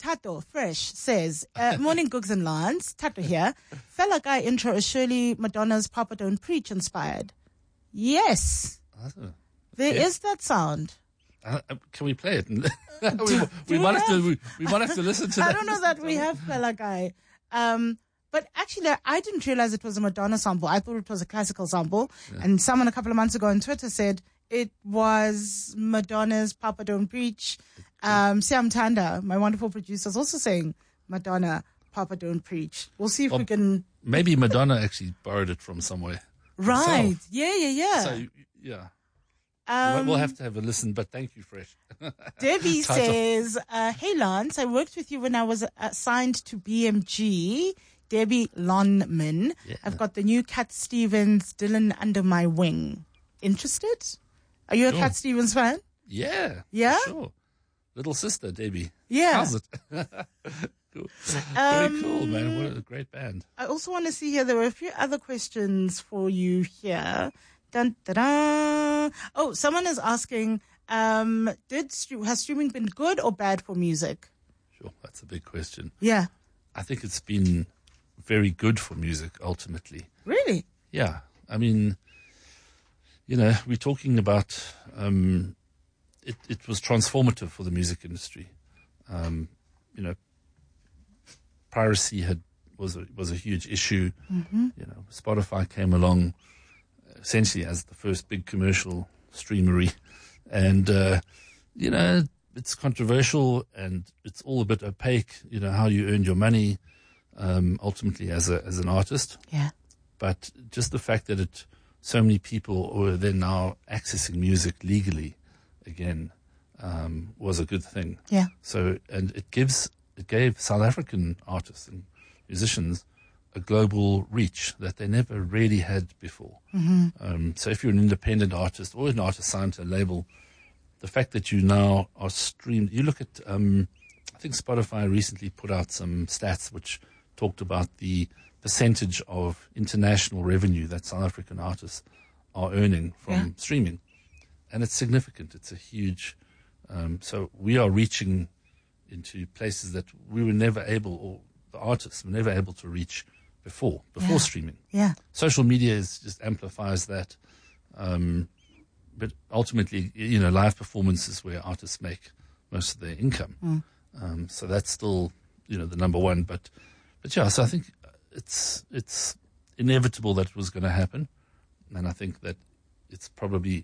Tato Fresh says, morning Googs and Lance, Tato here. Fella Guy intro is surely Madonna's Papa Don't Preach inspired. Yes. There is that sound. Can we play it? we might have to listen to that. I don't know that we have Fella Guy. But actually, I didn't realize it was a Madonna sample. I thought it was a classical sample. Yeah. And someone a couple of months ago on Twitter said it was Madonna's Papa Don't Preach. Siam Tanda, my wonderful producer, is also saying Madonna, Papa Don't Preach. We'll see if we can... Maybe Madonna actually borrowed it from somewhere. Right. Herself. Yeah. So, yeah. We'll have to have a listen, but thank you, Fresh. Debbie says, hey, Lance, I worked with you when I was assigned to BMG. Debbie Lonman. Yeah. I've got the new Cat Stevens, Dylan Under My Wing. Interested? Are you a Cat Stevens fan? Yeah. Yeah? Sure. Little sister, Debbie. Yeah. How's it? Cool. Very cool, man. What a great band. I also want to see here, there were a few other questions for you here. Dun, da, da. Oh, someone is asking, has streaming been good or bad for music? Sure, that's a big question. Yeah. I think it's been very good for music, ultimately. Really? Yeah. I mean, we're talking about, it was transformative for the music industry. Piracy was a huge issue. Mm-hmm. Spotify came along essentially as the first big commercial streamery. And, it's controversial and it's all a bit opaque, how you earned your money, ultimately as an artist. Yeah. But just the fact that so many people were then now accessing music legally again, was a good thing. Yeah. So, and it gave South African artists and musicians a global reach that they never really had before. Mm-hmm. So if you're an independent artist or an artist signed to a label, the fact that you now are streamed, you look at, I think Spotify recently put out some stats which talked about the percentage of international revenue that South African artists are earning from streaming. And it's significant. It's a huge, so we are reaching into places that we were never able, or the artists were never able to reach before streaming. Yeah. Social media just amplifies that. But ultimately, live performance is where artists make most of their income. So that's still, the number one. But yeah, so I think it's inevitable that it was going to happen. And I think that it's probably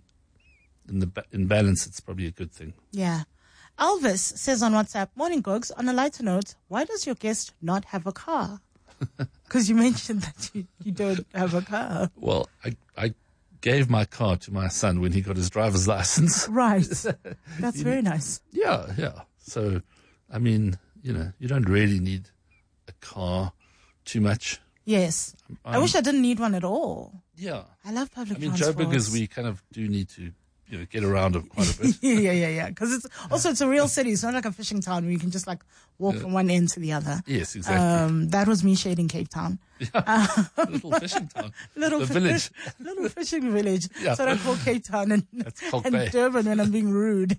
in balance, it's probably a good thing. Yeah. Elvis says on WhatsApp, morning Gogs, on a lighter note, why does your guest not have a car? Because you mentioned that you don't have a car. Well, I gave my car to my son when he got his driver's license. Right. That's very nice. Yeah. So, I mean, you don't really need a car too much. Yes. I wish I didn't need one at all. Yeah. I love public transport. transport. Joburg, we kind of do need to get around quite a bit. Yeah. Because it's a real city. It's not like a fishing town where you can just walk from one end to the other. Yes, exactly. That was me shading Cape Town. Yeah. Little fishing town. Village. Little fishing village. Yeah. So I call Cape Town and Bay. Durban when I'm being rude.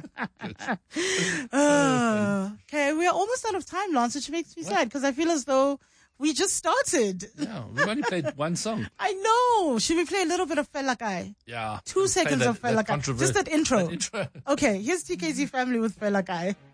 Okay, we are almost out of time, Lance, which makes me sad because I feel as though we just started. Yeah, we've only played one song. I know. Should we play a little bit of Fela Guy? Yeah. 2 seconds of Fela Guy. Just that intro. Okay, here's TKZ Family with Fela Guy.